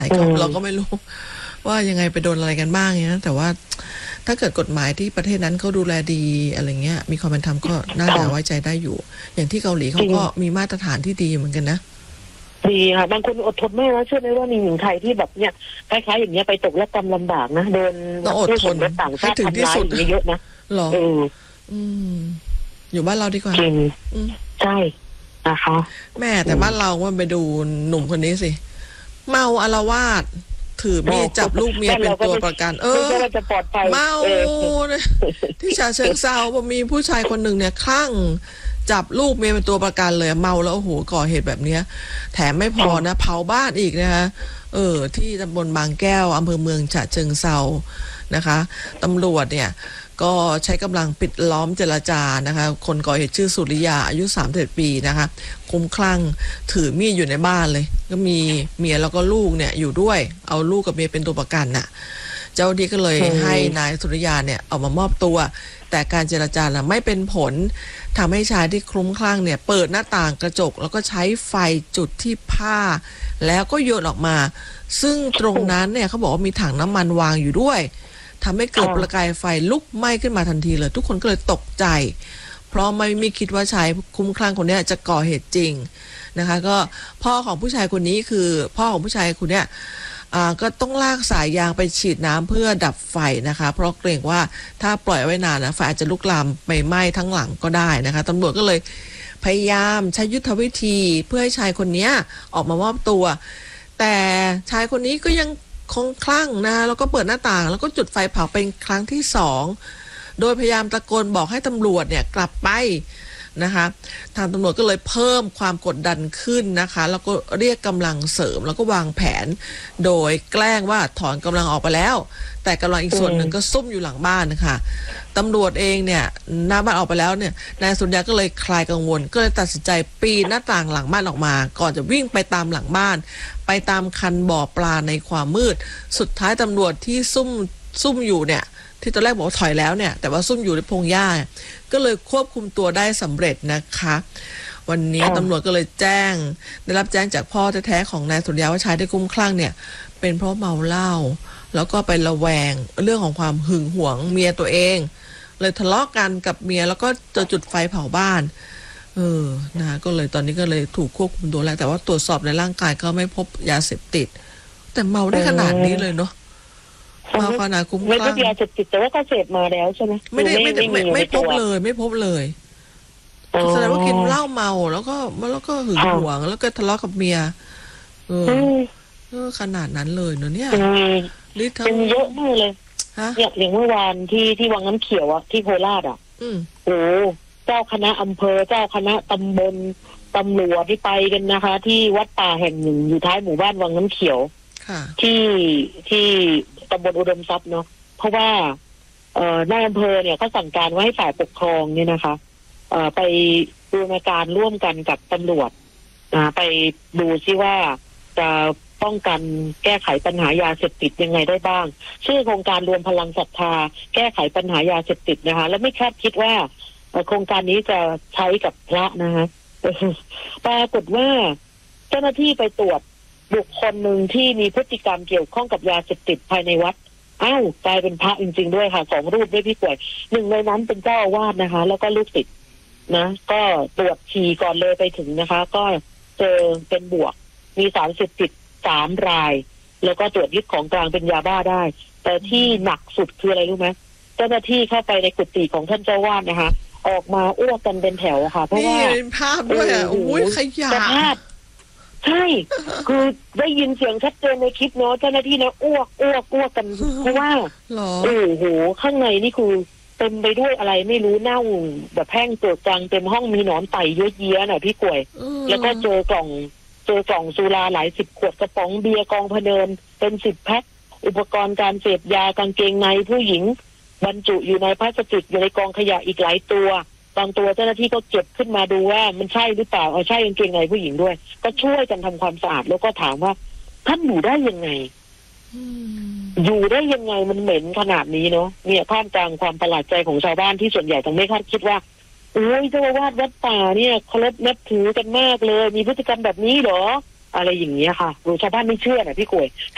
เราก็ไม่รู้ว่ายังไงไปโดนอะไรกันบ้างเนี้ยแต่ว่าถ้าเกิดกฎหมายที่ประเทศนั้นเขาดูแลดีอะไรเงี้ยมีความเป็นธรรมก็น่าจะไว้ใจได้อยู่อย่างที่เกาหลีเขาก็มีมาตรฐานที่ดีเหมือนกันนะดีค่ะบางคนอดทนไม่แล้วเชื่อไหมว่ามีหญิงไทยที่แบบเนี่ยคล้ายๆอย่างเงี้ยไปตกและกำลำบากนะโดนต้องอดทนต่างชาติทำร้ายอย่างเยอะนะหรออยู่บ้านเราดีกว่าจริงใช่นะคะแม่แต่บ้านเราว่าไปดูหนุ่มคนนี้สิเมาอาละวาดถือมีดจับลูกเมียเป็นตัวประกันเมาที่ฉะเชิงเทราว่ามีผู้ชายคนหนึ่งเนี่ยคลั่งจับลูกเมียเป็นตัวประกันเลยเมาแล้วโอ้โหก่อเหตุแบบเนี้ยแถมไม่พอนะเผาบ้านอีกนะคะที่ตำบลบางแก้วอำเภอเมืองฉะเชิงเทรานะคะตำรวจเนี่ยก็ใช้กำลังปิดล้อมเจรจานะคะคนก่อเหตุชื่อสุริยาอายุ31 ปีนะคะคุ้มคลั่งถือมีดอยู่ในบ้านเลยก็มีเมียแล้วก็ลูกเนี่ยอยู่ด้วยเอาลูกกับเมียเป็นตัวประกันน่ะเจ้าหน้าที่ก็เลยให้นายสุริยาเนี่ยเอามามอบตัวแต่การเจรจาน่ะไม่เป็นผลทำให้ชายที่คลุ้มคลั่งเนี่ยเปิดหน้าต่างกระจกแล้วก็ใช้ไฟจุดที่ผ้าแล้วก็โยนออกมาซึ่งตรงนั้นเนี่ยเขาบอกว่ามีถังน้ำมันวางอยู่ด้วยทำให้เกิดประกายไฟลุกไหม้ขึ้นมาทันทีเลยทุกคนก็เลยตกใจเพราะไม่คิดว่าชายคุ้มคลั่งคนนี้จะก่อเหตุจริงนะคะก็พ่อของผู้ชายคนนี้คือพ่อของผู้ชายคนนี้ก็ต้องลากสายยางไปฉีดน้ำเพื่อดับไฟนะคะเพราะเกรงว่าถ้าปล่อยไว้นานนะไฟอาจจะลุกลามไปไหม้ทั้งหลังก็ได้นะคะตำรวจก็เลยพยายามใช้ยุทธวิธีเพื่อให้ชายคนนี้ออกมามอบตัวแต่ชายคนนี้ก็ยังคงคลั่งนะแล้วก็เปิดหน้าต่างแล้วก็จุดไฟเผาเป็นครั้งที่2โดยพยายามตะโกนบอกให้ตำรวจเนี่ยกลับไปนะคะทางตำรวจก็เลยเพิ่มความกดดันขึ้นนะคะแล้วก็เรียกกำลังเสริมแล้วก็วางแผนโดยแกล้งว่าถอนกำลังออกไปแล้วแต่กำลังอีกส่วนหนึ่งก็ซุ่มอยู่หลังบ้านนะคะตำรวจเองเนี่ยหน้าบ้านออกไปแล้วเนี่ยนายสุริยะก็เลยคลายกังวลก็เลยตัดสินใจปีนหน้าต่างหลังบ้านออกมาก่อนจะวิ่งไปตามหลังบ้านไปตามคันบ่อปลาในความมืดสุดท้ายตำรวจที่ซุ่มอยู่เนี่ยที่ตอนแรกบอกว่าถอยแล้วเนี่ยแต่ว่าซุ่มอยู่ในพงหญ้าก็เลยควบคุมตัวได้สำเร็จนะคะวันนี้ตำรวจก็เลยได้รับแจ้งจากพ่อแท้ๆของนายสุริยะว่าชายที่คุ้มคลั่งเนี่ยเป็นเพราะเมาเหล้าแล้วก็ไประแวงเรื่องของความหึงหวงเมียตัวเองเลยทะเลาะกันกับเมียแล้วก็จะจุดไฟเผาบ้านนะก็เลยตอนนี้ก็เลยถูกควบคุมตัวแล้วแต่ว่าตรวจสอบในร่างกายก็ไม่พบยาเสพติดแต่เมาได้ขนาดนี้เลยเนาะเมาขนาดคุ้มคลั่งไม่พบยาเสพติดแต่ว่าก็เสพมาแล้วใช่ไหมไม่พบเลยแสดงว่ากินเหล้าเมาแล้วก็หึงหวงแล้วก็ทะเลาะกับเมียขนาดนั้นเลยเนอะเนี่ยเป็นเยอะมากเลยอย่างเมื่อวานที่วังน้ำเขียวอะที่โคราชอะโอ้เจ้าคณะอำเภอเจ้าคณะตำบลตำรวจที่ไปกันนะคะ ที่วัดป่าแห่งหนึ่งอยู่ท้ายหมู่บ้านวังน้ำเขียวที่ตำบลอุดมทรัพย์เนาะเพราะว่านายอำเภอเนี่ยเขาสั่งการว่าให้ฝ่ายปกครองเนี่ยนะคะไปบูรณาการร่วมกันกับตำรวจไปดูซิว่าจะป้องกันแก้ไขปัญหายาเสพติดยังไงได้บ้างชื่อโครงการรวมพลังศรัทธาแก้ไขปัญหายาเสพติดนะคะแล้วไม่คาดคิดว่าโครงการนี้จะใช้กับพระนะคะปรากฏว่าเจ้าหน้าที่ไปตรวจบุคคลหนึ่งที่มีพฤติกรรมเกี่ยวข้องกับยาเสพติดภายในวัดกลายเป็นพระจริงๆด้วยค่ะ2 รูปด้วยพี่ป่วยหนึ่งในนั้นเป็นเจ้าอาวาสนะคะแล้วก็ลูกศิษย์นะก็ตรวจฉี่ก่อนเลยไปถึงนะคะก็เจอเป็นบวกมีสารเสพติด3 รายแล้วก็ตรวจยึดของกลางเป็นยาบ้าได้แต่ที่หนักสุดคืออะไรรู้ไหมเจ้าหน้าที่เข้าไปในกุฏิของท่านเจ้าวาดนะคะออกมาอ้วกกันเป็นแถวค่ะเพราะว่าเป็นภาพด้วยขยะใช่คือได้ยินเสียงชัดเจนในคลิปเนาะเจ้าหน้าที่นะอ้วกกันเพราะว่าโอ้โหข้างในนี่คือเต็มไปด้วยอะไรไม่รู้เน่าแบบแห้งตัวจังเต็มห้องมีหนอนไต่เยอะแยะน่ะพี่ป่วยแล้วก็เจอกล่องสุราหลาย10 ขวดกระป๋องเบียร์กองพะเนินเป็น10 แพ็คอุปกรณ์การเสพยากางเกงในผู้หญิงบรรจุอยู่ในพลาสติกอยู่ในกองขยะอีกหลายตัวบางตัวเจ้าหน้าที่ก็เก็บขึ้นมาดูว่ามันใช่หรือเปล่าใช่กางเกงในผู้หญิงด้วยก็ช่วยกันทำความสะอาดแล้วก็ถามว่าท่านอยู่ได้ยังไงมันเหม็นขนาดนี้เนาะเนี่ยท่ามกลางความประหลาดใจของชาวบ้านที่ส่วนใหญ่ต้องไม่คาดคิดว่าโอ้ยเจ้าอาวาสวัดป่าเนี่ยเคารพนับถือกันมากเลยมีพฤติกรรมแบบนี้เหรออะไรอย่างเงี้ยค่ะชาวบ้านไม่เชื่อนะพี่กวย